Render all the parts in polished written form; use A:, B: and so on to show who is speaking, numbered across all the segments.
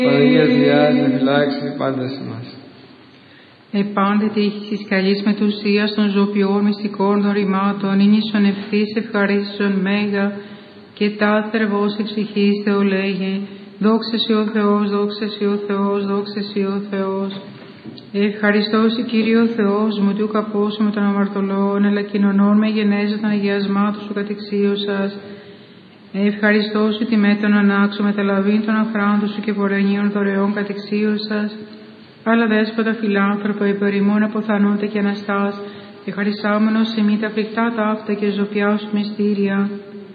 A: Παναγία Διάζε, φυλάξει πάντας μας.
B: Επάντε τύχης εις καλής μετουσίας των ζωοποιών μυστικών των ρημάτων, ίνισον ευθύς ευχαρίστησον μέγα και τάθερ βος εξυχής Θεολέγε. Δόξα Συ ο Θεός, δόξα Συ ο Θεός, δόξα Συ ο Θεός. Ευχαριστώ Συ Κύριε ο Θεός μου, του καπώσου με των αμαρτωλών, αλλά κοινωνών με γενέζω των αγιασμάτων Σου κατεξίωσας. Ευχαριστώ Σου τιμέ των ανάξω μεταλαβήν των αφράντων Σου και πορενίων δωρεών κατεξίωσας. Αλλά δέσποτα φιλάνθρωπο υπερημών αποθανόνται και αναστάς, και χαρισάμενος σε μη τα φρικτά ταύτα και ζωπιά Σου μυστήρια.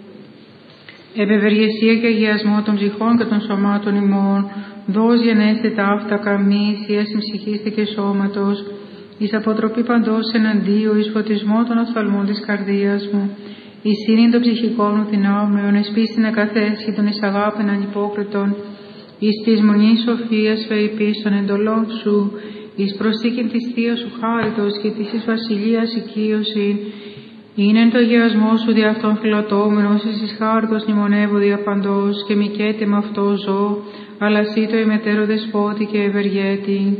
B: Επευεργεσία και αγιασμό των ψυχών και των σωμάτων ημών, δώσ' γενέστε ταύτα καμνή, ίαση ψυχήστε και σώματος, εις αποτροπή παντός εναντίου, εις φωτισμό των ασφαλμών της καρδίας μου, εις σύνην των ψυχικών μου δυνάμεων, εις πίστην ακαθέσχη των εις αγάπην ανυπόκριτων, εις της μονής σοφίας φεϊπής των εντολών Σου, εις προσθήκην της Θείας Σου χάριτος και της εις βασιλείας οικείωσιν, είναι το γεασμό Σου δι' αυτόν φιλοτόμενος, εις χάριτος νημονεύω δια παντός, και μικέτε με αυτό ζω, αλλά Συ το ημετέρω δεσπότη και ευεργέτη.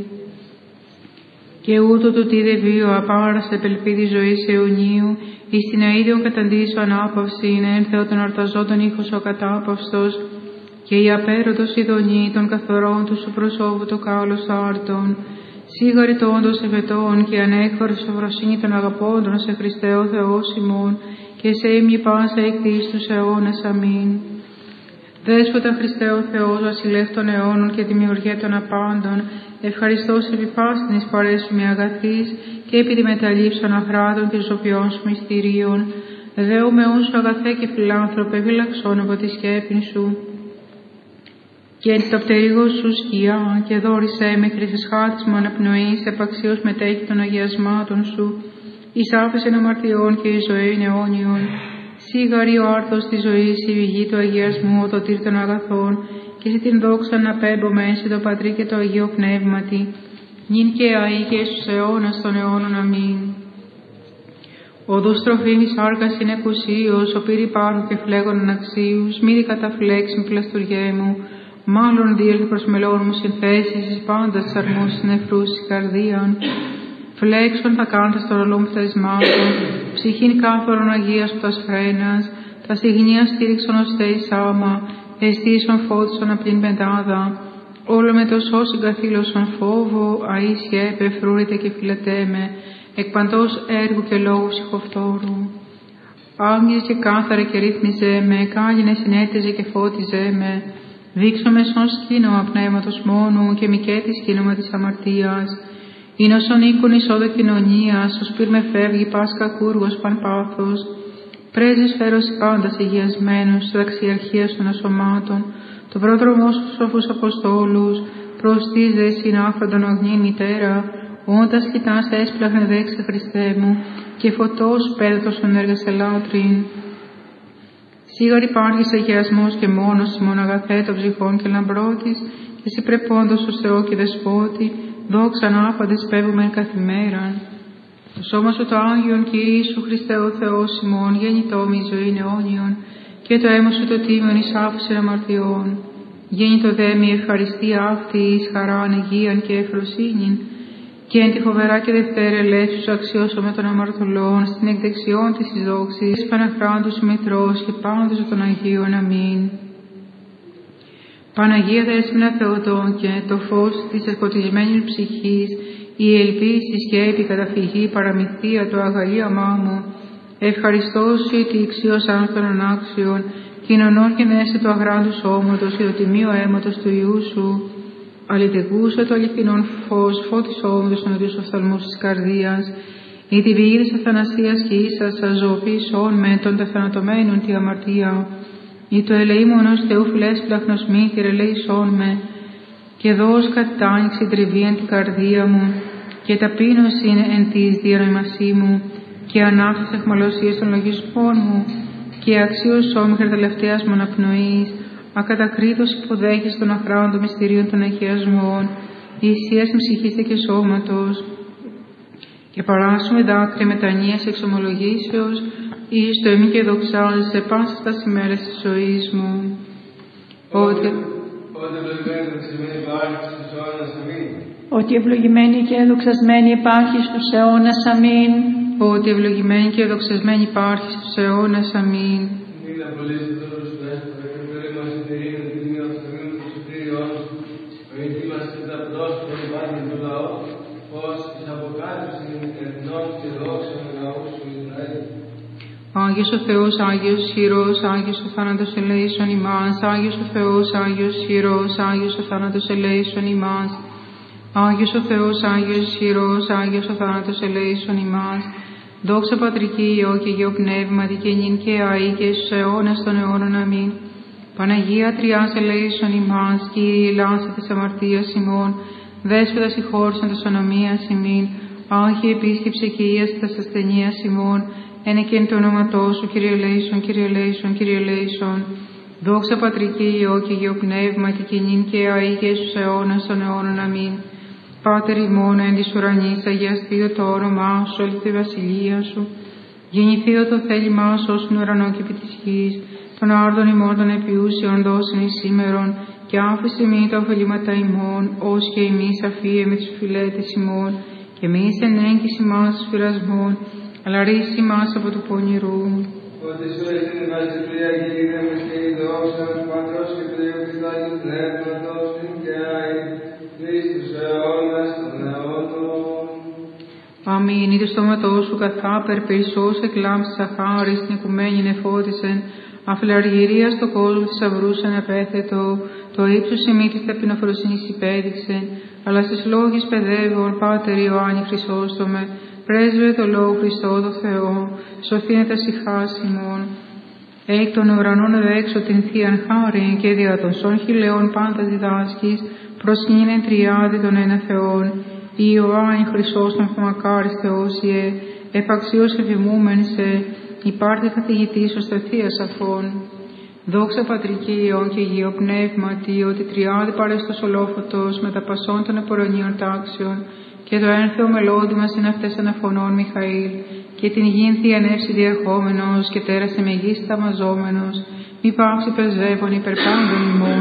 B: Και ούτω του τι δε βίο απάρας επελπίδη ζωής αιωνίου, εις την αίδιον καταντήσω ανάπαυση, είναι εν Θεό των αρταζόντων ήχος ο κατάπαυστος, και η απέρωτος ειδονή των καθορών του Σου προσώπου το κάλος άρτων, σίγαρητόντος ευετών και ανέκφορος σοφροσύνη των αγαπώντων σε Χριστέ ο Θεός ημών, και σε ήμνη πάσα εκτής τους αιώνας. Αμήν. Δέσποτα Χριστέ ο Θεός, βασιλεύ των αιώνων και δημιουργέ των απάντων, ευχαριστώ σε επιπάστην εις παρέσου με αγαθής και επί τη μεταλήψη αχράτων και ζωπιών Σου μυστηρίων. Δέου με ούσου αγαθέ και φιλάνθρωπε, φυλαξών από τη σκέπην Σου. Και εν το πτερίγο Σου σκιά, και δόρισέ με χρυσεσχάτης μου αναπνοής, επαξίως μετέχει των αγιασμάτων Σου, εις άφεσεν αμαρτιών και εις ζωήν αιώνιον. Σίγαρη ο άρθος της ζωής, η βηγή του αγιασμού, ο τοτήρ των αγαθών, και σε την δόξα να πέμπω μέση το Πατρί και το Αγίο Πνεύματι, νυν και αεί και στους αιώνας των αιώνων. Αμήν. Οδούς τροφίμης άρκας είναι εκουσίως, ο πύρ υπάρχου και φλέγων αναξίους, μη καταφλέξιμη πλαστουργέ μου, μάλλον διέλθει προς μελών μου συνθέσεις, εις πάντας της αρμούς νεφρούς της καρδίαν. Φλέξον θα κάντε στο ρολό μου θεσμάτων, ψυχήν κάθορον αγίας που τας φρένας, τα στιγνία στήριξον ως θέης άμα, εστίσον φώτισον απ' την πεντάδα, όλο με το σώσιν καθήλωσον φόβο, αίσια επεφρούρητε και φιλετέμε, εκ παντός έργου και λόγου ψυχοφθόρου. Άγγιζε και κάθαρε και ρύθμιζέ με, κάγινε συνέταιζε και φώτιζέ με, δείξω με σον σκήνομα πνεύματος μόνου και μικέτη σκήνομα της αμαρτίας. Είναι όσον οίκον εισόδο κοινωνίας, ως πυρ με φεύγει πας κακούργος παν πάθος. Πρέζεις φέρος πάντας υγιασμένους, δαξιαρχίας των ασωμάτων, το πρόδρομο σου σοφούς Αποστόλους, προς τις δε συνάφροντον ογνή μητέρα, όντας κοιτάς έσπλαχνε δέξα Χριστέ μου, και φωτός πέδωτος των έργας ελάτριν. Σίγαρ υπάρχεις αγιασμός και μόνος ημών αγαθέ των ψυχών και λαμπρότης, και εσύ πρεπόντος ως Θεό και Δεσπότη, δόξαν άφαντες πέβομεν καθημέραν. Το σώμα Σου το Άγιον Κύριε Σου Χριστέ ο Θεός ημών, γεννητό μη ζωήν αιώνιον, και το αίμα Σου το τίμιον εις άφησεν αμαρτιών. Γέννητο δε μη ευχαριστία αυτή εις χαράν υγείαν και ευφροσύνην, και εν τη φοβερά και δευτέρα ελεύσους αξιώσομαι των αμαρτωλών, στην εκδεξιόν της εις δόξης, Παναχράντους Μητρός και πάντως των Αγίων. Αμήν. Παναγία Δέσποινα Θεοτών και το φως της εσκοτισμένης ψυχής, η ελπίση και επικαταφυγή παραμυθία το αγαλίαμά μου, ευχαριστώ Σου τη ηξίως άνθρων άξιον, κοινωνών γενέσε το αγράντου σώματος και το τιμίο αίματος του Υιού Σου, αληθεγούσε το αληθινόν φως, φώτις όντως των δύο οφθαλμούς της καρδίας, η τη βηγή της αθανασίας και ίσας αζωοποίησον με των τεθανατωμένων τη αμαρτία, ή το ελεήμονος Θεού φιλέσπλαχνος μύθυρ ελεήσον με, και δώσ' κατάνοιξη τριβή εν την καρδία μου, και ταπείνωση είναι εν της διανοημασή μου, και ανάφτης αιχμαλωσίας των λογισμών μου, και αξίωσον μέχρι τελευταίας μου αναπνοής, ακατακρίτως υποδέχεις των αχράντων μυστηρίων των αγιασμών, ισίας ψυχήστε και σώματος, και παράσουμε δάκρυα μετανοίας εξομολογήσεως, εις το εμεί και δοξάζεσαι πάσας τας ημέρας της ζωής μου.
C: Ότι ευλογημένη και εδοξασμένη υπάρχει στους αιώνας. Αμήν.
B: Ότι ευλογημένη και εδοξασμένη υπάρχει στους αιώνας. Αμήν. Άγιος ο Θεός, Άγιος ισχυρός, Άγιος ο θάνατος ελέησον ημάς. Άγιος ο Θεός, Άγιος ισχυρός, Άγιος ο θάνατος ελέησον ημάς. Άγιος ο Θεός, Άγιος ισχυρός, Άγιος ο θάνατος ελέησον ημάς. Δόξα Πατρική, Υιό και Αγίο Πνεύματι, και νυν και αεί και στους αιώνας των αιώνων. Αμήν. Παναγία Τριάς ελέησον ημάς. Κύριε ελάσε της αμαρτίας ημών. Δέσποτα συγχώρησον τας ονομίας ημίν. Άγιε επίσκεψε και ίασε τας ασθενείας ημών. Ένε και εν το όνοματό σου, Κύριε ελέησον, Κύριε ελέησον, Κύριε ελέησον. Δόξα Πατρική, Υιό και Αγίο Πνεύματι, και νυν και αεί και στους αιώνας των αιώνων. Αμήν. Πάτερ ημών εν της ουρανής, αγιαστείτο το όνομά σου, έλθει η βασιλεία σου. Γεννηθείτο το θέλημά σου ως στον ουρανό και επί της γης. Των άρδων ημών των επιούσιων δώσιν εις σήμερον, και άφησε μη τα ωφελήματα ημών, ως και εμείς αφίε με τους φιλέτες ημών, και εμείς εν έγκυση μας τους πειρασμών, αλλά ρίση μας από του πονηρού.
A: Ότι σου έσαι η βασιλεία και η δέμος και η δόξα του Πατρός και του Υιού και του Αγίου Πνεύματος, νυν και αεί, εις τους αιώνας των αιώνων.
B: Αμήν. Ή το στόματό σου καθάπερ περισσός εκλάμψης αχάρης, την οικουμένη νεφώτισεν, αφιλαργυρία στο κόσμο θησαυρούσαν επέθετο, το ύψος ημί της ταπεινοφροσύνης υπέδειξεν, αλλά στις λόγεις παιδεύων, Πάτερ Ιωάννη Χρυσόστομε, πρέσβε το Λόγο Χριστό το Θεό, σωθήνε τα σιχάς ημών. Εκ των ουρανών δέξω την Θείαν χάριν, και δια των σών χιλεών πάντα διδάσκεις, προσκύνεν τριάδι των ένα Θεών. Ιωάννη Χρυσόστομ μακάρις Θεός Ιε, επαξίως εφημούμεν σε, υπάρτη καθηγητής ως τα Θείας αφών. Δόξα Πατρική, Υιό και Αγίο Πνεύματι, ότι τριάδι παρέστος ολόφωτος με τα πασών των επορωνίων τάξεων, και το ένθεο μελώδη μας είναι αυτές αναφωνών Μιχαήλ, και την γην θειανεύση διερχόμενος, και τέρασε με γης ταμαζόμενος, μη πάψει πρεσβεύων υπερπάντων ημών.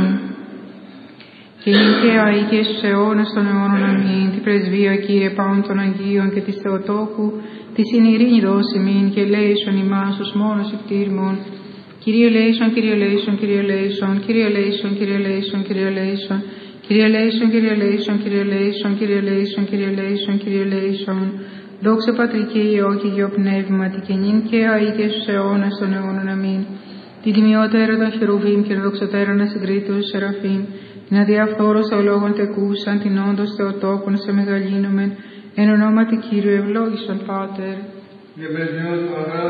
B: Και νυν και αεί και στους αιώνας των αιώνων. Αμήν. Την πρεσβεία, Κύριε, πάνω των Αγίων και της Θεοτόκου, τη συνειρήνη δώσει μην, και ελέησον ημάς ως μόνος υπτήρμων. Κύριε ελέησον, Κύριε ελέησον, Κύριε ελέησον, Κύριε ελέησον, Κύριε ελέησον, Κύριε ελέησον, Κύριε ελέησον, Κύριε ελέησον, Κύριε ελέησον, Κύριε ελέησον, Κύριε ελέησον, Κύριε ελέησον. Δόξα Πατρική, Υιό και Αγίο Πνεύματι, και νυν και αεί και στους αιώνας των αιώνων. Αμήν. Την τιμιότερα των χερουβίμ και δοξωτέρα να συγκρίτω στους σεραφείμ, την αδιαφθόρος λόγων τεκούσαν, την όντως Θεοτόκον σε μεγαλύνομεν, εν ονόματι Κύριου ευλόγησον Πάτερ.